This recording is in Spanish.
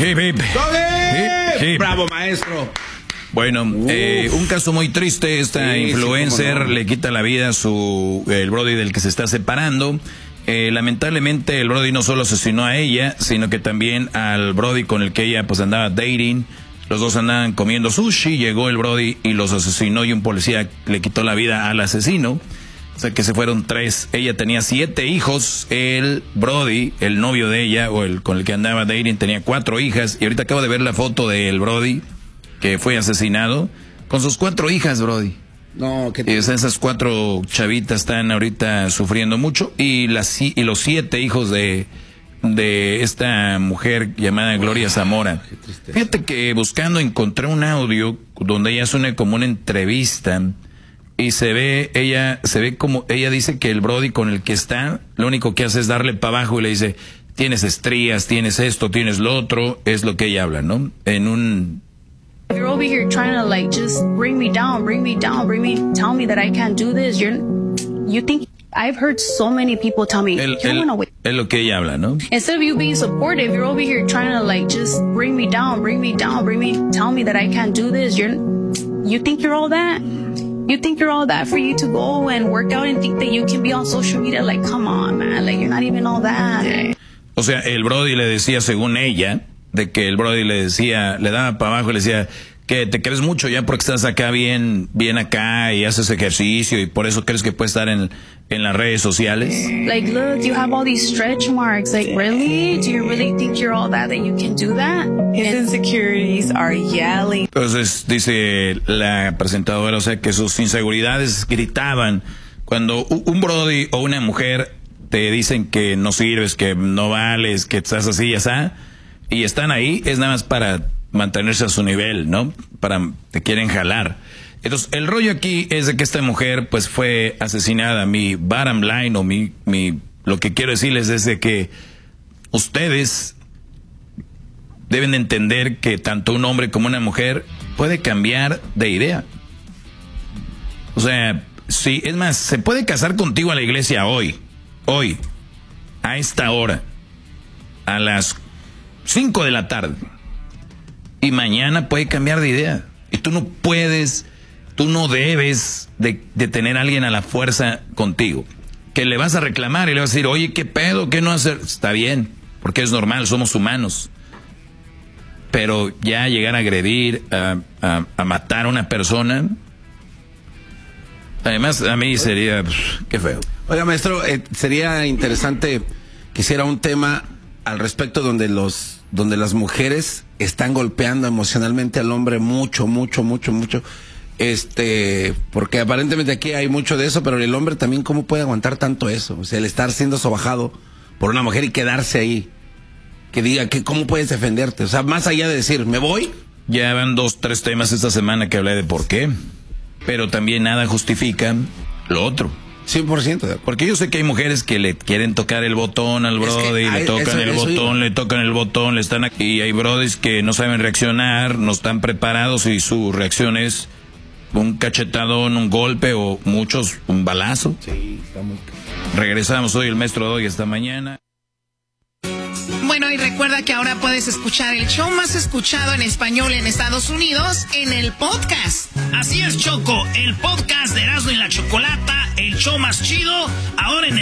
Hip, hip. Hip, hip. Bravo, maestro. Bueno, un caso muy triste. Esta influencer le quita la vida a el brody del que se está separando. Lamentablemente el brody no solo asesinó a ella, sino que también al brody con el que ella pues andaba dating. Los dos andaban comiendo sushi, llegó el brody y los asesinó y un policía le quitó la vida al asesino. O sea que se fueron 3. Ella tenía 7 hijos. El brody, el novio de ella o el con el que andaba dating, tenía 4 hijas. Y ahorita acabo de ver la foto del brody que fue asesinado con sus 4 hijas, brody. No, que esas 4 chavitas están ahorita sufriendo mucho y los 7 hijos de esta mujer llamada Gloria Zamora. Fíjate que buscando encontré un audio donde ella suena como una entrevista y se ve como ella dice que el brody con el que está, lo único que hace es darle para abajo y le dice, tienes estrías, tienes esto, tienes lo otro, es lo que ella habla, ¿no? En un... You're over here trying to like just bring me down, tell me that I can't do this. You think I've heard so many people tell me, es lo que ella habla, ¿no? Instead of you being supportive, you're over here trying to like just bring me down, tell me that I can't do this. You think you're all that? You think you're all that for you to go and work out and think that you can be on social media? Like, come on, man. Like, you're not even all that. O sea, el brody le decía, según ella, de que el brody le decía, le daba para abajo y le decía que te crees mucho ya porque estás acá bien acá y haces ejercicio y por eso crees que puedes estar en las redes sociales. Like, look, you have all these stretch marks. Like, really? Do you really think you're all that you can do that? His insecurities are yelling. Entonces dice la presentadora, o sea, que sus inseguridades gritaban cuando un brody o una mujer te dicen que no sirves, que no vales, que estás así y así. Y están ahí, es nada más para mantenerse a su nivel, ¿no? Te quieren jalar. Entonces, el rollo aquí es de que esta mujer, pues, fue asesinada. Mi bottom line, o lo que quiero decirles es de que ustedes deben de entender que tanto un hombre como una mujer puede cambiar de idea. O sea, sí, es más, se puede casar contigo a la iglesia hoy, a esta hora, a las 5 de la tarde. Y mañana puede cambiar de idea. Y tú no debes de tener a alguien a la fuerza contigo. Que le vas a reclamar y le vas a decir, oye, ¿qué pedo? ¿Qué no hacer? Está bien, porque es normal, somos humanos. Pero ya llegar a agredir, a matar a una persona, además a mí sería, qué feo. Oiga, maestro, sería interesante que hiciera un tema al respecto donde las mujeres están golpeando emocionalmente al hombre mucho, porque aparentemente aquí hay mucho de eso, pero el hombre también, ¿cómo puede aguantar tanto eso? O sea, el estar siendo sobajado por una mujer y quedarse ahí, que diga que cómo puedes defenderte, o sea, más allá de decir, ¿me voy? Ya van 2-3 temas esta semana que hablé de por qué, pero también nada justifica lo otro. 100%. Porque yo sé que hay mujeres que le quieren tocar el botón al brody, le tocan el botón, le están aquí. Y hay brodis que no saben reaccionar, no están preparados y su reacción es un cachetadón, un golpe o muchos, un balazo. Sí, está muy... Regresamos hoy, el maestro de hoy, esta mañana. Bueno, y recuerda que ahora puedes escuchar el show más escuchado en español en Estados Unidos en el podcast. Así es, Choco, el podcast de Erasmo y la Chocolata, el show más chido, ahora en